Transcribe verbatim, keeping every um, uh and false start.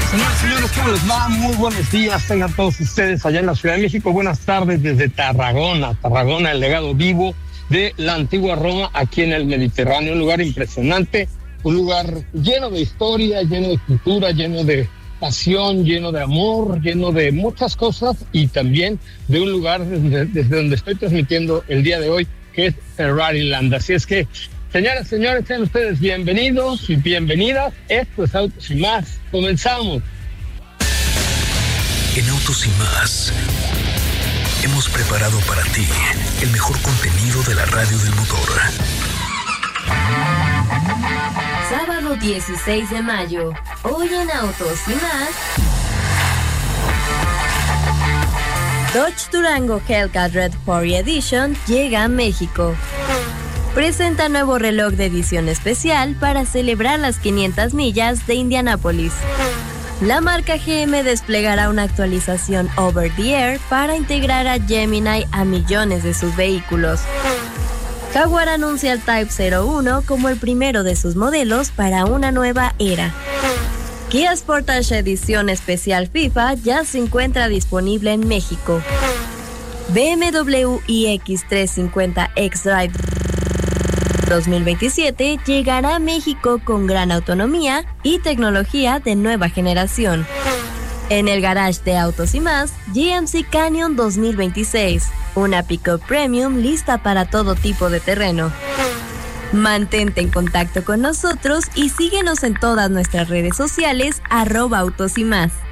Señoras y señores, ¿cómo les va? Muy buenos días, tengan todos ustedes allá en la Ciudad de México. Buenas tardes desde Tarragona, Tarragona, el legado vivo de la antigua Roma aquí en el Mediterráneo. Un lugar impresionante, un lugar lleno de historia, lleno de cultura, lleno de pasión, lleno de amor, lleno de muchas cosas y también de un lugar desde, desde donde estoy transmitiendo el día de hoy, que es Ferrariland. Así es que, señoras y señores, sean ustedes bienvenidos y bienvenidas. Esto es Autos y Más. Comenzamos. En Autos y Más hemos preparado para ti el mejor contenido de la radio del motor. Sábado dieciséis de mayo, hoy en Autos y Más. Dodge Durango Hellcat Red cuatro Edition llega a México. Presenta nuevo reloj de edición especial para celebrar las quinientas millas de Indianápolis. La marca G M desplegará una actualización over the air para integrar a Gemini a millones de sus vehículos. Jaguar anuncia el Type cero uno como el primero de sus modelos para una nueva era. Kia Sportage edición especial FIFA ya se encuentra disponible en México. B M W iX trescientos cincuenta xDrive dos mil veintisiete llegará a México con gran autonomía y tecnología de nueva generación. En el garage de Autos y Más, G M C Canyon dos mil veintiséis, una pick-up premium lista para todo tipo de terreno. Mantente en contacto con nosotros y síguenos en todas nuestras redes sociales, arroba Autos y Más.